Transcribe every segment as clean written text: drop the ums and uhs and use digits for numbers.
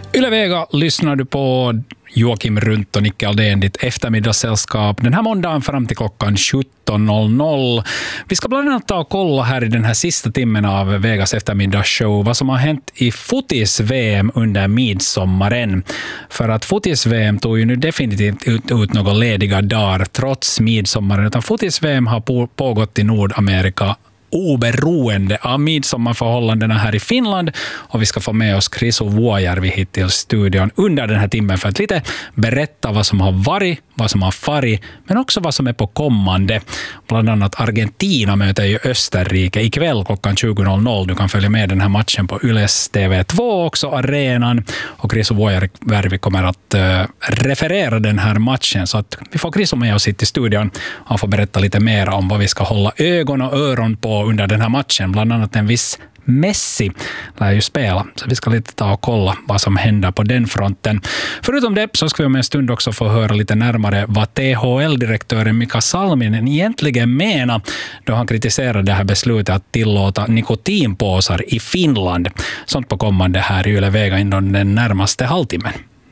Yle Vega lyssnar du på. Joakim Runt och Nicke Aldén, ditt eftermiddagssällskap den här måndagen fram till klockan 17.00. Vi ska bland annat ta och kolla här i den här sista timmen av Vegas eftermiddagsshow vad som har hänt i fotis-VM under midsommaren. För att fotis-VM tog ju nu definitivt ut några lediga dagar trots midsommaren, utan fotis-VM har pågått i Nordamerika oberoende av midsommarförhållandena här i Finland, och vi ska få med oss Krisu Vuojärvi hit till studion under den här timmen för att lite berätta vad som har varit, vad som har farit, men också vad som är på kommande. Bland annat Argentina möter ju Österrike ikväll klockan 20.00. Du kan följa med den här matchen på Yles TV2 också, arenan, och Krisu Vuojärvi kommer att referera den här matchen, så att vi får Krisu med oss hit till studion och får berätta lite mer om vad vi ska hålla ögon och öron på under den här matchen. Bland annat en viss Messi lär ju spela. Så vi ska lite ta och kolla vad som händer på den fronten. Förutom det så ska vi om en stund också få höra lite närmare vad THL-direktören Mika Salminen egentligen menar då han kritiserade det här beslutet att tillåta nikotinpåsar i Finland. Sånt på kommande här i Yle Vega inom den närmaste halvtimmen.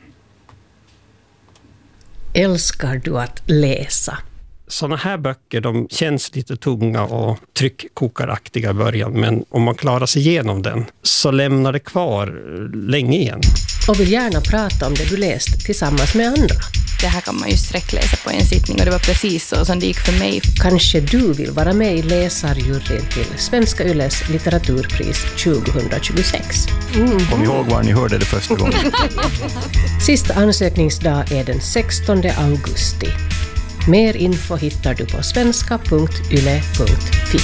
Älskar du att läsa? Sådana här böcker, de känns lite tunga och tryckkokaraktiga i början, men om man klarar sig igenom den så lämnar det kvar länge igen. Och vill gärna prata om det du läst tillsammans med andra. Det här kan man ju sträckläsa på en sittning, och det var precis så som det gick för mig. Kanske du vill vara med i läsarjuryn till Svenska Yles litteraturpris 2026. Kom ihåg var ni hörde det första gången. Sista ansökningsdag är den 16 augusti. Mer info hittar du på svenska.yle.fi.